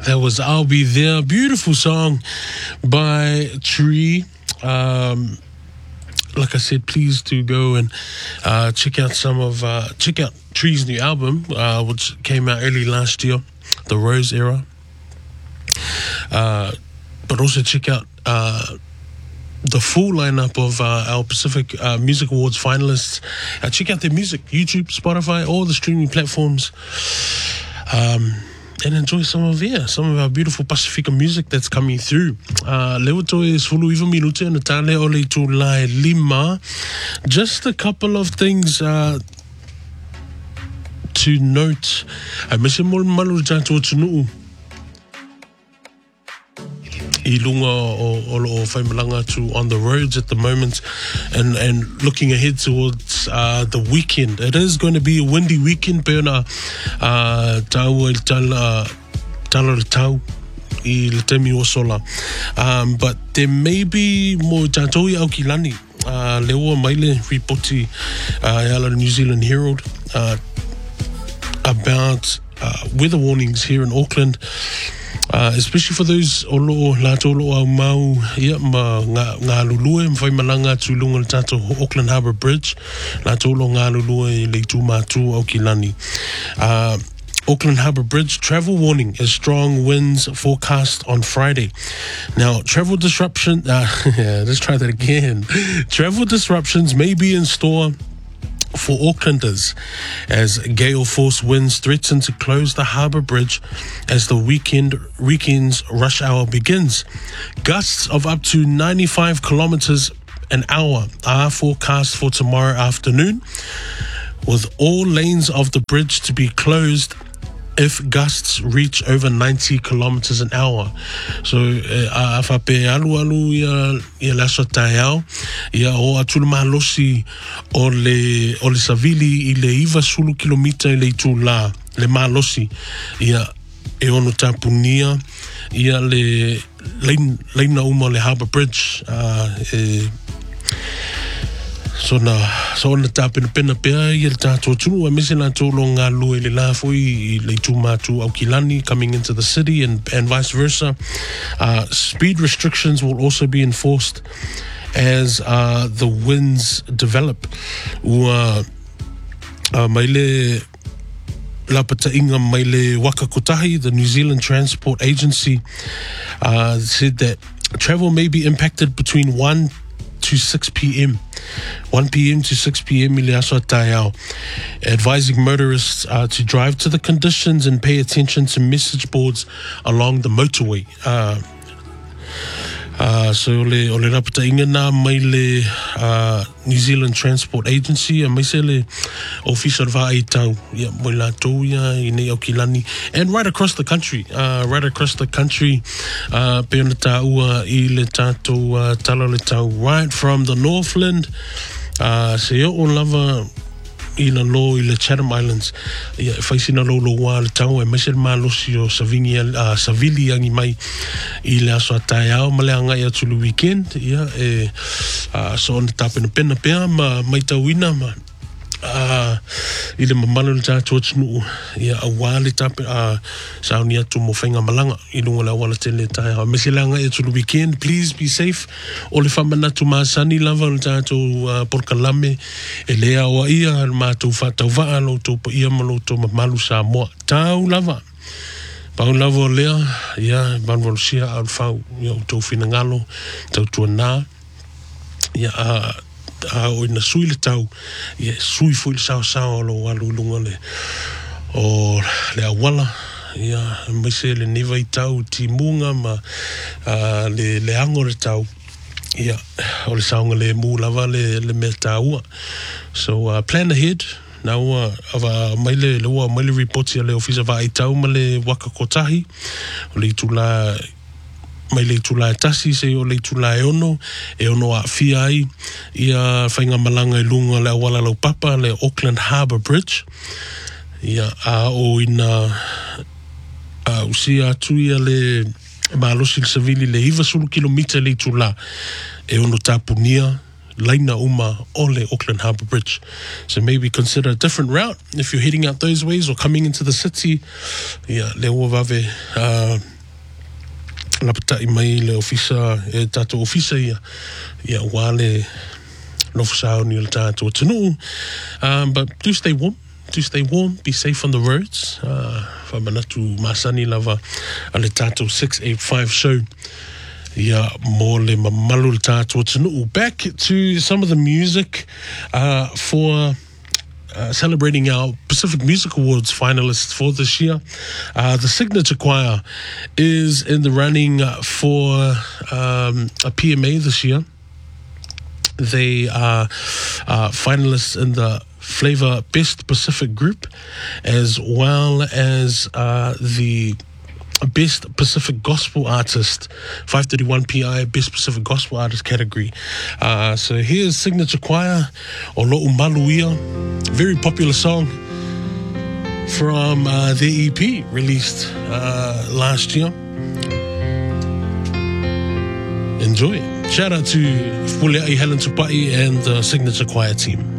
That was I'll Be There. Beautiful song by Tree. Like I said, please do go and check out Tree's new album, which came out early last year, The Rose Era. But also check out the full lineup of our Pacific Music Awards finalists. Check out their music, YouTube, Spotify, all the streaming platforms. And enjoy some of our beautiful Pacifica music that's coming through. Leo to e sulu iwa minute na tale o le tu lai lima. Just a couple of things to note. Mese mol malu janto tunu. Ilunga o whaimalanga to on the roads at the moment and looking ahead towards the weekend. It is going to be a windy weekend, peona tau I le temi o sola. But there may be more tātou au ki lani. Lewa maile reporti ala New Zealand Herald about weather warnings here in Auckland. Especially for those olo latolo au mau ma nga lulue mwhai malanga tu lunga tato Auckland Harbour Bridge latolo nga lulue le tu matu au kilani. Auckland Harbour Bridge travel warning as strong winds forecast on Friday. Now, travel disruption. Let's try that again. Travel disruptions may be in store for Aucklanders as gale force winds threaten to close the Harbour Bridge as the weekend's rush hour begins. Gusts of up to 95 kilometers an hour are forecast for tomorrow afternoon, with all lanes of the bridge to be closed if gusts reach over 90 kilometers an hour. So, afape alu ia laso taiao, ia o atul mahalosi o le Savili I le iwa sulu kilomita I le tula, le mahalosi, ia e ono tapunia, ia le leina uma le Harbour Bridge, So na tapena pena pea I le tātou tunu a mese la tōlo ngā lue le la fui I le tūmatu au kilani coming into the city and vice versa. Speed restrictions will also be enforced as the winds develop. Ua maile lapata inga maile waka kotahi, the New Zealand Transport Agency said that travel may be impacted between 1 to 6 p.m. 1 p.m. to 6 p.m. advising motorists to drive to the conditions and pay attention to message boards along the motorway. So ole rapata inga nā mai le New Zealand Transport Agency a mai se le officer va I tau ia moi la tau ia I nei au kilani and right across the country pe ona tāua I le tātou tala le tau right from the Northland se o lava I la lo I le Chatham Islands ia faisina lo wā le tau e mesel malosi o Savili angi mai I le aso ataiao ma le anga ia tulu weekend ia so on tapena pena pea ma mai tauina ma I le mamalo le tātou tunu ia awa le tape sauni atu mo whainga malanga I lunga la wala tele taia mesel anga ia tulu weekend. Please be safe o le whamanatu maasani lava le tātou porkalame e lea o ia mātou whatau waa lo tō pa ia malo tō malu sa moa tau lava pau lava o lea ia manvalusia au whau ia o tō whina ngalo tau tua nā ia o ina sui le tau ia sui fui le sao lo walu lunga le o le awala ia mai se le niva I tau timunga ma le ango le tau ia o le saunga le mu lava le mea taua. So plan ahead. Now ava mai le reporti le ofisa va I tau ma le waka kotahi o le tula mai le tula tasi se o le tula e ono a fia ai ia whainga malanga I lunga le awala lau papa le Auckland Harbour Bridge ia o ina usia atu ia le malosi le Savili le iwa sulu kilomita le tula e ono tapunia laina uma o le Auckland Harbour Bridge. So maybe consider a different route if you're heading out those ways or coming into the city. Yeah, le ua vave Lapatai mai le ofisa e tato ofisa ia wale nofusao ni le tato tunu. But do stay warm. To stay warm, be safe on the roads. Whamanatu masani lava a le tato 685 show. Yeah, more le mamalu le tato tunu. Back to some of the music for celebrating our Pacific Music Awards finalists for this year. The Signature Choir is in the running for a PMA this year. They are finalists in the Flavor Best Pacific Group, as well as the Best Pacific Gospel Artist, 531 PI Best Pacific Gospel Artist category. So here's Signature Choir, Olo Umaluia, very popular song from their EP released last year. Enjoy. Shout out to Fuleai Helen Tupai and the Signature Choir team.